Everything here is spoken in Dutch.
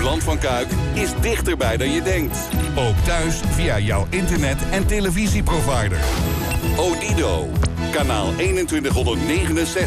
Land van Kuik is dichterbij dan je denkt. Ook thuis via jouw internet- en televisieprovider. Odido. Kanaal 2169.